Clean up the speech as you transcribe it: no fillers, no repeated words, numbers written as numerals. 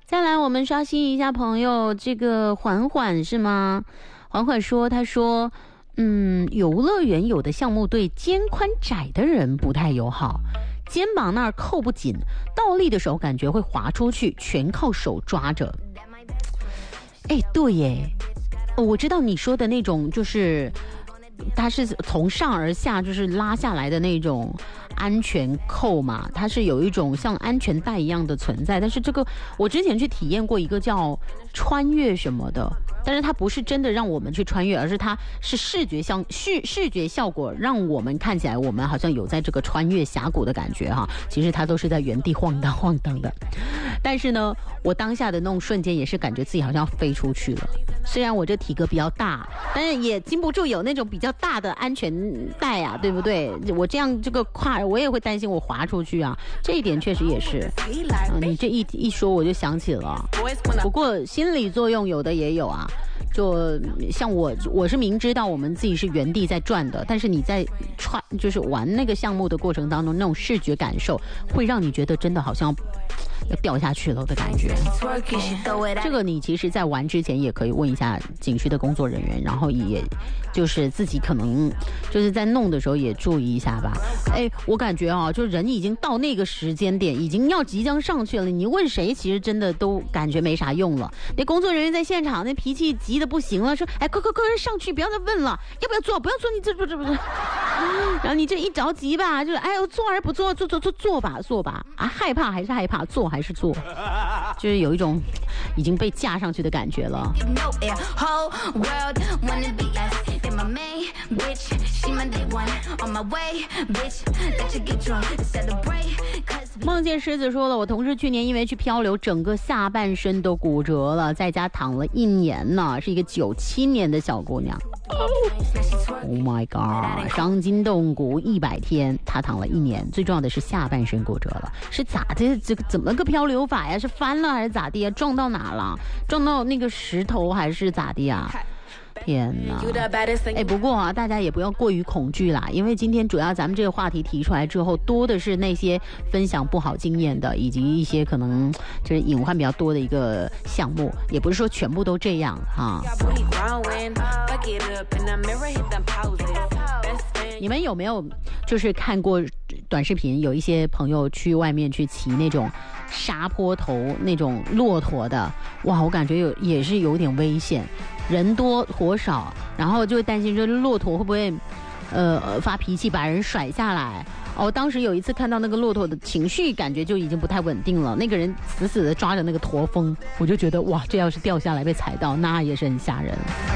再来，我们刷新一下朋友，这个缓缓是吗？缓缓说，他说，游乐园有的项目对肩宽窄的人不太友好，肩膀那儿扣不紧，倒立的时候感觉会滑出去，全靠手抓着。哎，对耶，我知道你说的那种，就是它是从上而下，就是拉下来的那种安全扣嘛，它是有一种像安全带一样的存在。但是这个我之前去体验过一个叫穿越什么的，但是它不是真的让我们去穿越，而是它是视觉效果，让我们看起来我们好像有在这个穿越峡谷的感觉哈。其实它都是在原地晃荡的。但是呢，我当下的那种瞬间也是感觉自己好像飞出去了。虽然我这体格比较大，但是也禁不住有那种比较大的安全带啊，对不对？我这样这个跨，我也会担心我滑出去啊。这一点确实也是。你这一说我就想起了。不过心理作用有的也有啊。就像我是明知道我们自己是原地在转的，但是你在就是玩那个项目的过程当中，那种视觉感受会让你觉得真的好像要掉下去了的感觉。这个你其实在玩之前也可以问一下景区的工作人员，然后也就是自己可能就是在弄的时候也注意一下吧。哎，我感觉啊，就人已经到那个时间点，已经要即将上去了，你问谁其实真的都感觉没啥用了。那工作人员在现场那脾气急得不行了，说哎快上去，不要再问了，要不要做，不要做，你这不然后你这一着急吧，就是哎呦做还是不做，做吧啊，害怕还是害怕，做还是做，就是有一种已经被架上去的感觉了。梦见狮子说了，我同事去年因为去漂流，整个下半身都骨折了，在家躺了1年呢，是一个97年的小姑娘。Oh my god！ 伤筋动骨100天，她躺了1年，最重要的是下半身骨折了，是咋的？这个怎么个漂流法呀？是翻了还是咋的呀？撞到哪了？撞到那个石头还是咋的呀？天哪！哎，不过啊，大家也不要过于恐惧啦，因为今天主要咱们这个话题提出来之后，多的是那些分享不好经验的，以及一些可能就是隐患比较多的一个项目，也不是说全部都这样哈。你们有没有就是看过短视频，有一些朋友去外面去骑那种沙坡头那种骆驼的，哇，我感觉也是有点危险，人多火少，然后就会担心说骆驼会不会发脾气把人甩下来。哦，当时有一次看到那个骆驼的情绪感觉就已经不太稳定了，那个人死死的抓着那个驼峰，我就觉得哇，这要是掉下来被踩到，那也是很吓人。